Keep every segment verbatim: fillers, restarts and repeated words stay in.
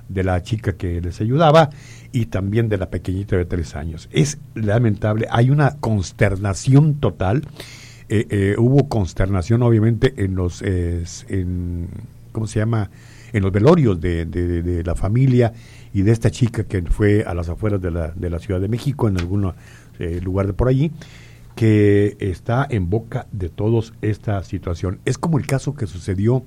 de la chica que les ayudaba y también de la pequeñita de tres años. Es lamentable, hay una consternación total, eh, eh, hubo consternación obviamente en los, eh, en, ¿cómo se llama?, en los velorios de, de, de la familia y de esta chica que fue a las afueras de la, de la Ciudad de México, en algún eh, lugar de por allí, que está en boca de todos esta situación. Es como el caso que sucedió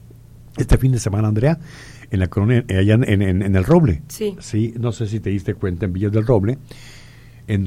este fin de semana, Andrea, en la colonia, allá en, en, en El Roble. Sí. Sí, no sé si te diste cuenta, en Villas del Roble, en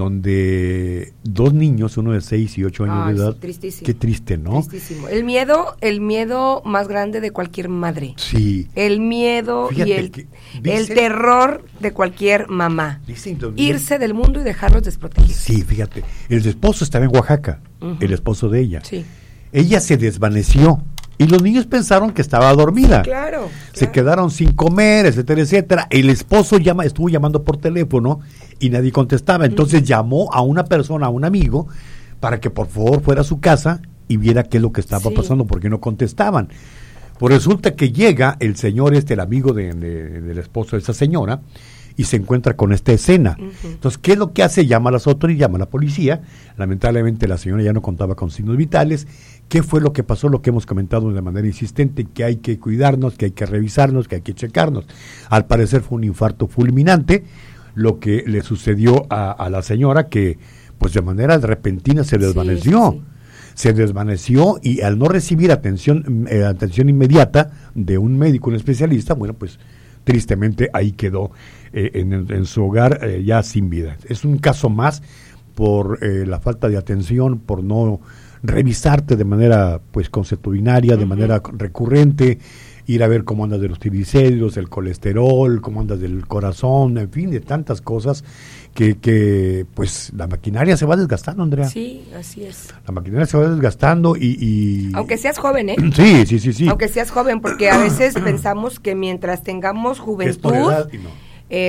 donde dos niños, uno de seis y ocho años Ay, de edad. Sí, tristísimo. Qué triste, ¿no? Tristísimo. El miedo, el miedo más grande de cualquier madre. Sí. El miedo Fíjate y el, que dice, el terror de cualquier mamá. Dicen los Irse del mundo y dejarlos desprotegidos. Sí, fíjate. El esposo estaba en Oaxaca, uh-huh. el esposo de ella. Sí. Ella se desvaneció. Y los niños pensaron que estaba dormida. Sí, claro, Se claro. quedaron sin comer, etcétera, etcétera. El esposo llama, estuvo llamando por teléfono y nadie contestaba. Entonces uh-huh. llamó a una persona, a un amigo, para que por favor fuera a su casa y viera qué es lo que estaba sí. pasando, porque no contestaban. Pues resulta que llega el señor este, el amigo de, de, del esposo de esa señora, y se encuentra con esta escena. Uh-huh. Entonces, ¿qué es lo que hace? Llama a las autoridades, llama a la policía. Lamentablemente la señora ya no contaba con signos vitales. ¿Qué fue lo que pasó? Lo que hemos comentado de manera insistente, que hay que cuidarnos, que hay que revisarnos, que hay que checarnos. Al parecer fue un infarto fulminante, lo que le sucedió a, a la señora, que pues de manera repentina se desvaneció. Sí, sí, sí. Se desvaneció y al no recibir atención, eh, atención inmediata de un médico, un especialista, bueno, pues tristemente ahí quedó eh, en, en su hogar eh, ya sin vida. Es un caso más por eh, la falta de atención, por no revisarte de manera pues consuetudinaria, uh-huh. de manera recurrente, ir a ver cómo andas de los triglicéridos, el colesterol, cómo andas del corazón, en fin, de tantas cosas que, que pues la maquinaria se va desgastando, Andrea. Sí, así es. La maquinaria se va desgastando y... y... Aunque seas joven, ¿eh? Sí, sí, sí, sí. Aunque seas joven, porque a veces pensamos que mientras tengamos juventud... No.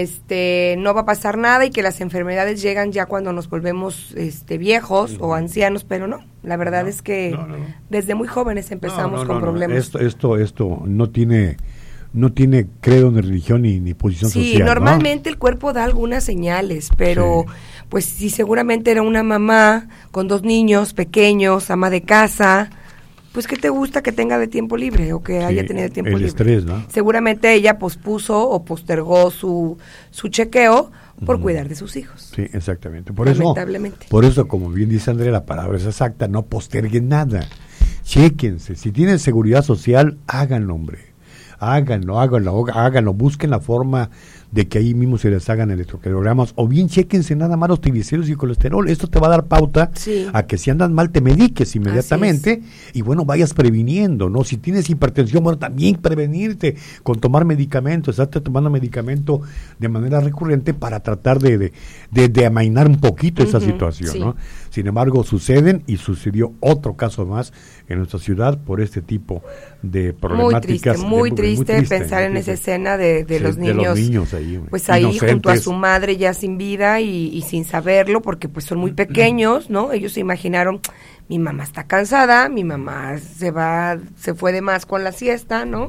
Este, no va a pasar nada y que las enfermedades llegan ya cuando nos volvemos este, viejos uh-huh. o ancianos, pero no, la verdad no, es que no, no, no. desde muy jóvenes empezamos no, no, con no, problemas. Esto, esto, esto no tiene, no tiene credo ni religión ni, ni posición sí, social. Sí, normalmente ¿no? el cuerpo da algunas señales, pero sí. pues si seguramente era una mamá con dos niños pequeños, ama de casa, pues ¿qué te gusta que tenga de tiempo libre o que sí, haya tenido tiempo el libre? Estrés, ¿no? Seguramente ella pospuso o postergó su su chequeo por uh-huh. cuidar de sus hijos. Sí, exactamente. Por eso, por eso, como bien dice Andrea, la palabra es exacta, no posterguen nada. Chéquense, si tienen seguridad social, háganlo, hombre. Háganlo, háganlo, háganlo, busquen la forma de que ahí mismo se les hagan electrocardiogramas, o bien chéquense nada más los triglicéridos y colesterol. Esto te va a dar pauta sí. a que si andas mal te mediques inmediatamente y bueno, vayas previniendo, ¿no? Si tienes hipertensión, bueno, también prevenirte con tomar medicamentos, estarte tomando medicamento de manera recurrente para tratar de, de, de, de amainar un poquito uh-huh, esa situación, sí. ¿no? Sin embargo, suceden y sucedió otro caso más en nuestra ciudad por este tipo de problemáticas. Muy triste, muy, de, triste, muy triste pensar en esa escena de, de, sí, los, niños, de los niños ahí, pues ahí inocentes. Junto a su madre ya sin vida y, y sin saberlo porque pues son muy pequeños, ¿no? Ellos se imaginaron, mi mamá está cansada, mi mamá se va, se fue de más con la siesta, ¿no?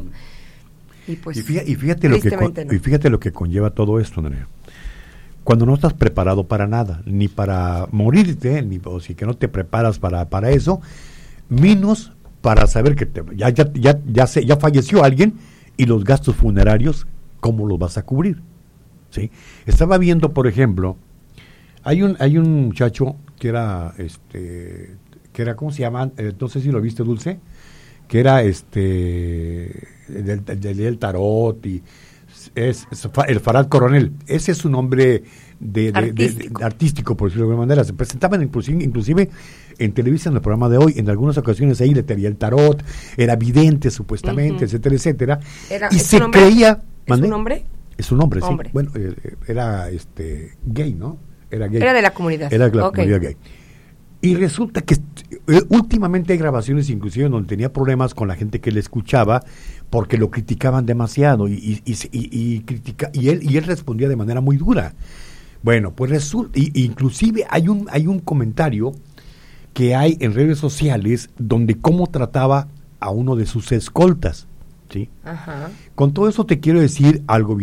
Y pues y fíjate, y fíjate lo que con, no. y fíjate lo que conlleva todo esto, Andrea. Cuando no estás preparado para nada, ni para morirte, ni o si que no te preparas para para eso, menos para saber que te, ya ya ya ya, se, ya falleció alguien y los gastos funerarios, ¿cómo los vas a cubrir? ¿Sí? Estaba viendo, por ejemplo, hay un hay un muchacho que era este que era ¿cómo se llama? Eh, no sé si lo viste, Dulce, que era este del, del, del tarot y es, es el Farad Coronel. Ese es su nombre de, de, artístico. De, de, artístico, por decirlo de alguna manera. Se presentaban inclusive, inclusive en televisión en el programa de hoy, en algunas ocasiones ahí le tenía el tarot, era vidente supuestamente, uh-huh. etcétera, etcétera. Era, y se nombre, creía... ¿Es un hombre? Es un hombre, sí. Hombre. Bueno, eh, era este gay, ¿no? Era gay. Era de la comunidad. Era de la okay. comunidad gay. Y resulta que eh, últimamente hay grabaciones inclusive donde tenía problemas con la gente que le escuchaba porque lo criticaban demasiado y, y, y, y, y, critica, y, él, y él respondía de manera muy dura. Bueno, pues resulta, y, inclusive hay un, hay un comentario que hay en redes sociales donde cómo trataba a uno de sus escoltas, ¿sí? Ajá. Con todo eso te quiero decir algo bien.